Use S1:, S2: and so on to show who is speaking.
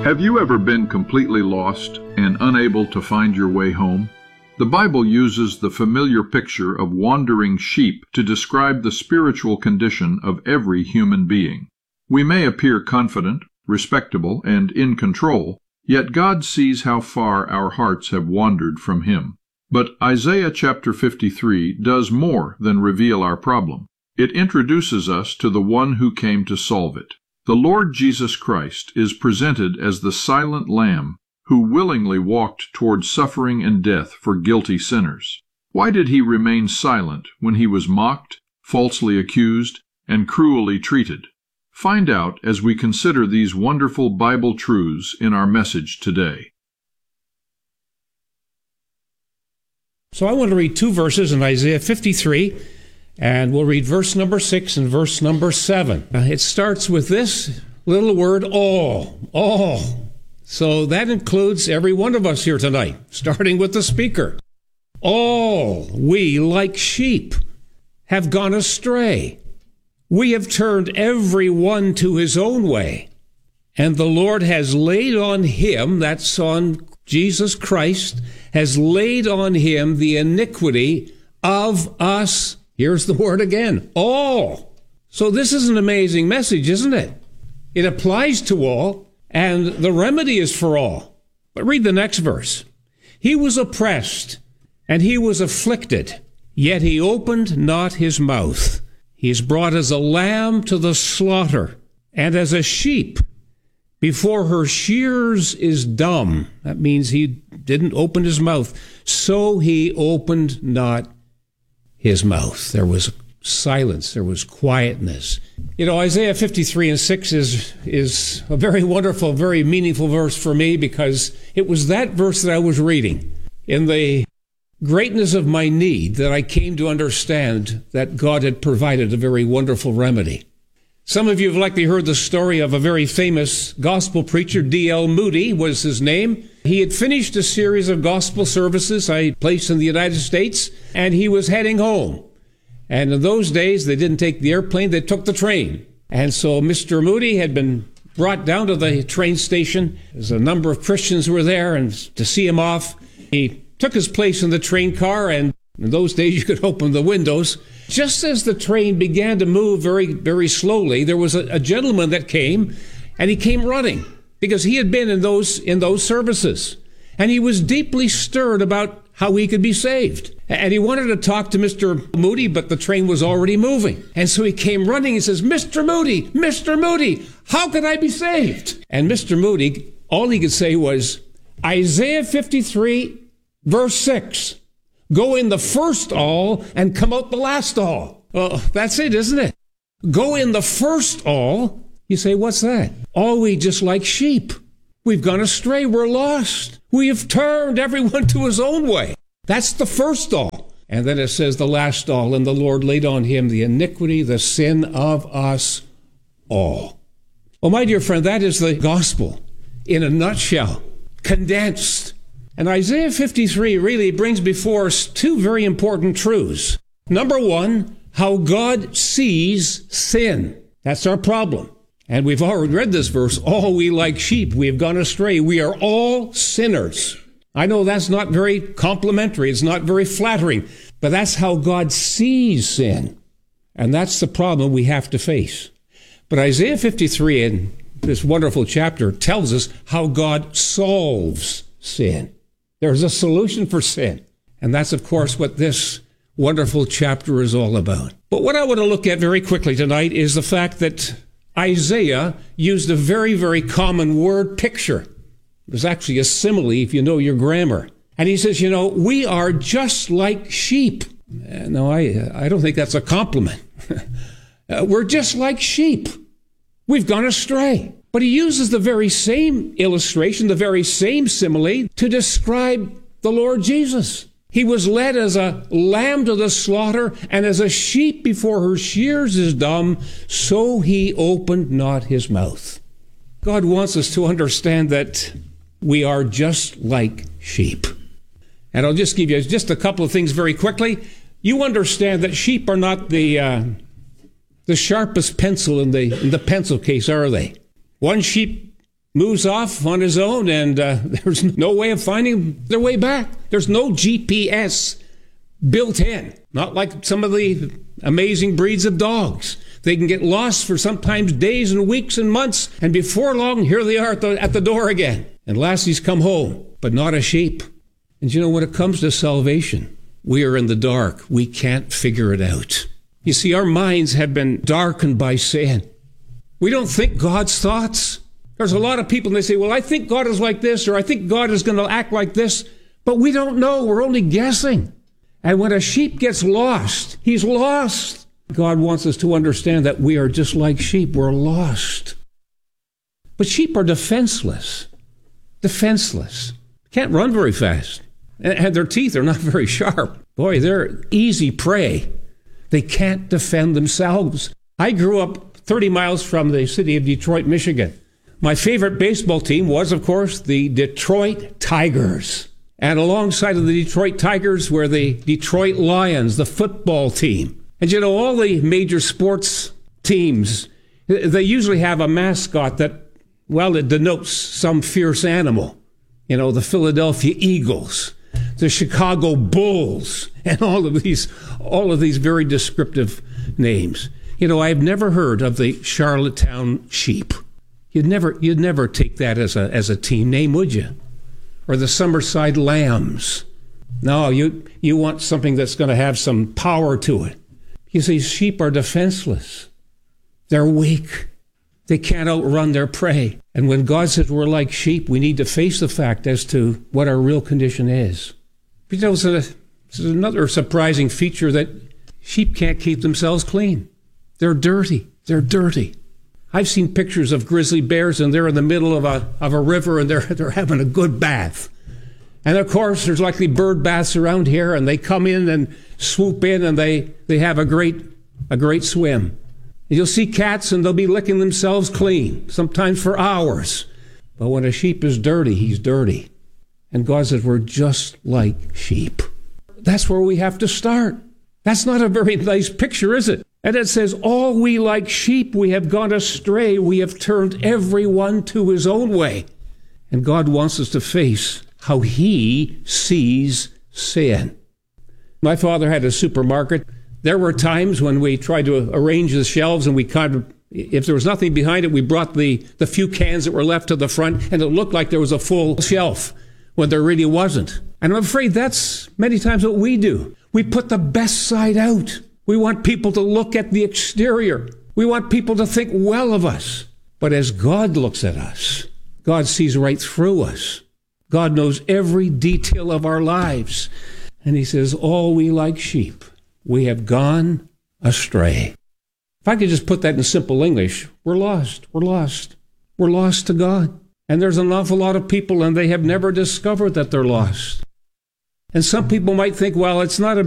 S1: Have you ever been completely lost and unable to find your way home? The Bible uses the familiar picture of wandering sheep to describe the spiritual condition of every human being. We may appear confident, respectable, and in control, yet God sees how far our hearts have wandered from Him. But Isaiah chapter 53 does more than reveal our problem. It introduces us to the one who came to solve it. The Lord Jesus Christ is presented as the silent Lamb who willingly walked toward suffering and death for guilty sinners. Why did He remain silent when He was mocked, falsely accused, and cruelly treated? Find out as we consider these wonderful Bible truths in our message today.
S2: So I want to read two verses in Isaiah 53, and we'll read verse number 6 and verse number 7. It starts with this little word, all. So that includes every one of us here tonight, starting with the speaker. All we, like sheep, have gone astray. We have turned every one to his own way. And the Lord has laid on him, that's on Jesus Christ, has laid on him the iniquity of us. Here's the word again, all. So this is an amazing message, isn't it? It applies to all, and the remedy is for all. But read the next verse. He was oppressed, and he was afflicted, yet he opened not his mouth. He is brought as a lamb to the slaughter, and as a sheep before her shears is dumb. That means he didn't open his mouth. So he opened not his mouth. There was silence. There was quietness. You know, Isaiah 53 and 6 is a very wonderful, very meaningful verse for me, because it was that verse that I was reading in the greatness of my need that I came to understand that God had provided a very wonderful remedy. Some of you have likely heard the story of a very famous gospel preacher, D.L. Moody was his name. He had finished a series of gospel services I placed in the United States, and he was heading home. And in those days, they didn't take the airplane, they took the train. And so Mr. Moody had been brought down to the train station. There's a number of Christians who were there, and to see him off, he took his place in the train car, and in those days you could open the windows. Just as the train began to move very, very slowly, there was a gentleman that came, and he came running because he had been in those services. And he was deeply stirred about how he could be saved. And he wanted to talk to Mr. Moody, but the train was already moving. And so he came running and says, Mr. Moody, how can I be saved? And Mr. Moody, all he could say was, Isaiah 53, verse 6. Go in the first all and come out the last all. Well, that's it, isn't it? Go in the first all. You say, what's that? All we just like sheep. We've gone astray. We're lost. We have turned everyone to his own way. That's the first all. And then it says the last all, and the Lord laid on him the iniquity, the sin of us all. Well, my dear friend, that is the gospel in a nutshell, condensed. And Isaiah 53 really brings before us two very important truths. Number one, how God sees sin. That's our problem. And we've already read this verse, all we like sheep, we have gone astray. We are all sinners. I know that's not very complimentary. It's not very flattering. But that's how God sees sin. And that's the problem we have to face. But Isaiah 53 in this wonderful chapter tells us how God solves sin. There's a solution for sin. And that's, of course, what this wonderful chapter is all about. But what I want to look at very quickly tonight is the fact that Isaiah used a very, very common word picture. It was actually a simile if you know your grammar. And he says, we are just like sheep. No, I don't think that's a compliment. We're just like sheep. We've gone astray. But he uses the very same illustration, the very same simile to describe the Lord Jesus. He was led as a lamb to the slaughter, and as a sheep before her shears is dumb, so he opened not his mouth. God wants us to understand that we are just like sheep. And I'll just give you just a couple of things very quickly. You understand that sheep are not the sharpest pencil in the pencil case, are they? One sheep moves off on his own, and there's no way of finding their way back. There's no GPS built in, not like some of the amazing breeds of dogs. They can get lost for sometimes days and weeks and months, and before long, here they are at the door again. And last he's come home, but not a sheep. And you know, when it comes to salvation, we are in the dark. We can't figure it out. You see, our minds have been darkened by sin. We don't think God's thoughts. There's a lot of people, and they say, well, I think God is like this, or I think God is going to act like this. But we don't know. We're only guessing. And when a sheep gets lost, he's lost. God wants us to understand that we are just like sheep. We're lost. But sheep are defenseless. Defenseless. Can't run very fast. And their teeth are not very sharp. Boy, they're easy prey. They can't defend themselves. I grew up 30 miles from the city of Detroit, Michigan. My favorite baseball team was, of course, the Detroit Tigers. And alongside of the Detroit Tigers were the Detroit Lions, the football team. And you know, all the major sports teams, they usually have a mascot that, well, it denotes some fierce animal. You know, the Philadelphia Eagles, the Chicago Bulls, and all of these very descriptive names. You know, I've never heard of the Charlottetown Sheep. You'd never take that as a team name, would you? Or the Summerside Lambs. No, you want something that's going to have some power to it. You see, sheep are defenseless. They're weak. They can't outrun their prey. And when God says we're like sheep, we need to face the fact as to what our real condition is. You know, this is another surprising feature, that sheep can't keep themselves clean. They're dirty. They're dirty. I've seen pictures of grizzly bears, and they're in the middle of a river, and they're having a good bath. And of course, there's likely bird baths around here, and they come in and swoop in, and they have a great swim. You'll see cats, and they'll be licking themselves clean, sometimes for hours. But when a sheep is dirty, he's dirty. And God says we're just like sheep. That's where we have to start. That's not a very nice picture, is it? And it says, all we like sheep, we have gone astray. We have turned everyone to his own way. And God wants us to face how he sees sin. My father had a supermarket. There were times when we tried to arrange the shelves, and we if there was nothing behind it, we brought the few cans that were left to the front, and it looked like there was a full shelf when there really wasn't. And I'm afraid that's many times what we do. We put the best side out. We want people to look at the exterior. We want people to think well of us. But as God looks at us, God sees right through us. God knows every detail of our lives. And he says, all we like sheep, we have gone astray. If I could just put that in simple English, we're lost. We're lost. We're lost to God. And there's an awful lot of people, and they have never discovered that they're lost. And some people might think, well, it's not a